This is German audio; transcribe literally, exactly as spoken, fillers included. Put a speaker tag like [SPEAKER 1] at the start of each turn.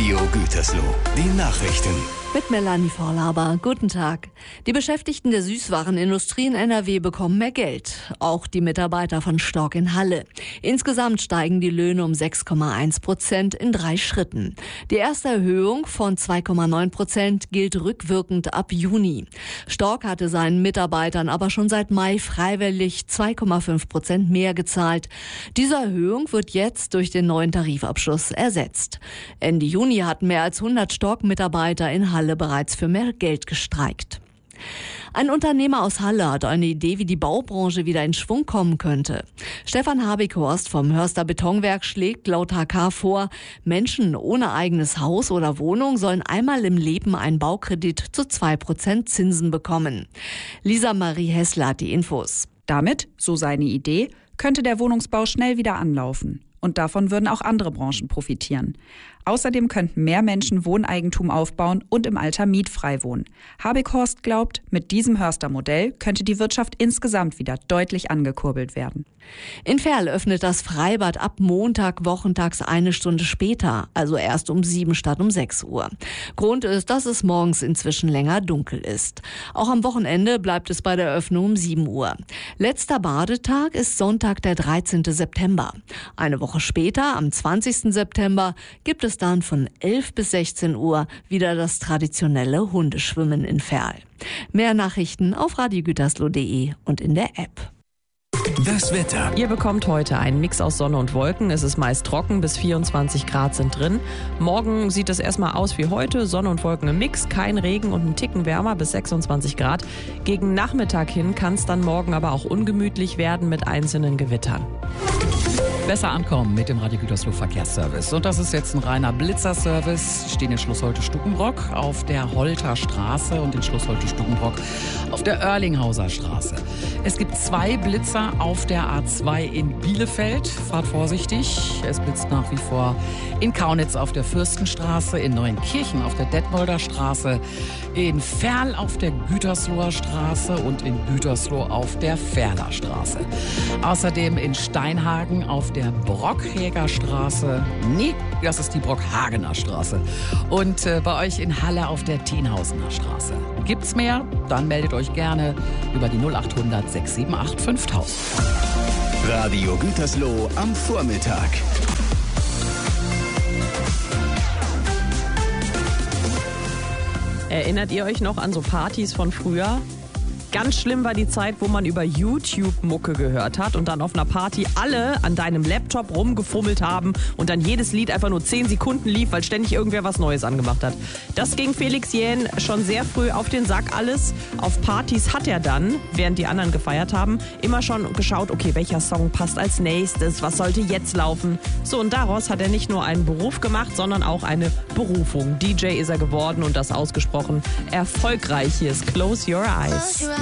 [SPEAKER 1] Radio Gütersloh. Die Nachrichten.
[SPEAKER 2] Mit Melanie Vorlaber. Guten Tag. Die Beschäftigten der Süßwarenindustrie in N R W bekommen mehr Geld. Auch die Mitarbeiter von Stork in Halle. Insgesamt steigen die Löhne um sechs Komma eins Prozent in drei Schritten. Die erste Erhöhung von zwei Komma neun Prozent gilt rückwirkend ab Juni. Stork hatte seinen Mitarbeitern aber schon seit Mai freiwillig zwei Komma fünf Prozent mehr gezahlt. Diese Erhöhung wird jetzt durch den neuen Tarifabschluss ersetzt. Ende Juni hatten mehr als hundert Stork-Mitarbeiter in Halle bereits für mehr Geld gestreikt. Ein Unternehmer aus Halle hat eine Idee, wie die Baubranche wieder in Schwung kommen könnte. Stefan Habighorst vom Hörster Betonwerk schlägt laut H K vor, Menschen ohne eigenes Haus oder Wohnung sollen einmal im Leben einen Baukredit zu zwei Prozent Zinsen bekommen. Lisa Marie Hessler hat die Infos.
[SPEAKER 3] Damit, so seine Idee, könnte der Wohnungsbau schnell wieder anlaufen. Und davon würden auch andere Branchen profitieren. Außerdem könnten mehr Menschen Wohneigentum aufbauen und im Alter mietfrei wohnen. Habighorst glaubt, mit diesem Hörster-Modell könnte die Wirtschaft insgesamt wieder deutlich angekurbelt werden.
[SPEAKER 2] In Verl öffnet das Freibad ab Montag wochentags eine Stunde später, also erst um sieben statt um sechs Uhr. Grund ist, dass es morgens inzwischen länger dunkel ist. Auch am Wochenende bleibt es bei der Öffnung um sieben Uhr. Letzter Badetag ist Sonntag, der dreizehnten September. Eine Woche später, am zwanzigsten September, gibt es dann von elf bis sechzehn Uhr wieder das traditionelle Hundeschwimmen in Verl. Mehr Nachrichten auf radio gütersloh punkt de und in der App.
[SPEAKER 1] Das Wetter.
[SPEAKER 4] Ihr bekommt heute einen Mix aus Sonne und Wolken. Es ist meist trocken, bis vierundzwanzig Grad sind drin. Morgen sieht es erstmal aus wie heute. Sonne und Wolken im Mix, kein Regen und ein Ticken wärmer bis sechsundzwanzig Grad. Gegen Nachmittag hin kann es dann morgen aber auch ungemütlich werden mit einzelnen Gewittern.
[SPEAKER 5] Besser ankommen mit dem Radio Gütersloh Verkehrsservice. Und das ist jetzt ein reiner Blitzerservice. Wir stehen in Schloss Holte-Stukenbrock auf der Holter Straße und in Schloss Holte-Stukenbrock auf der Oerlinghauser Straße. Es gibt zwei Blitzer auf der A zwei in Bielefeld. Fahrt vorsichtig. Es blitzt nach wie vor in Kaunitz auf der Fürstenstraße, in Neuenkirchen auf der Detmolder Straße, in Verl auf der Gütersloher Straße und in Gütersloh auf der Verler Straße. Außerdem in Steinhagen auf der Brockhäger Straße. Nee, das ist die Brockhagener Straße. Und äh, bei euch in Halle auf der Tenhausener Straße. Gibt's mehr? Dann meldet euch gerne über die null acht hundert sechs sieben acht fünftausend.
[SPEAKER 1] Radio Gütersloh am Vormittag.
[SPEAKER 4] Erinnert ihr euch noch an so Partys von früher? Ganz schlimm war die Zeit, wo man über YouTube Mucke gehört hat und dann auf einer Party alle an deinem Laptop rumgefummelt haben und dann jedes Lied einfach nur zehn Sekunden lief, weil ständig irgendwer was Neues angemacht hat. Das ging Felix Jähn schon sehr früh auf den Sack alles. Auf Partys hat er dann, während die anderen gefeiert haben, immer schon geschaut, okay, welcher Song passt als nächstes, was sollte jetzt laufen. So, und daraus hat er nicht nur einen Beruf gemacht, sondern auch eine Berufung. D J ist er geworden und das ausgesprochen erfolgreich. Hier ist Close Your Eyes.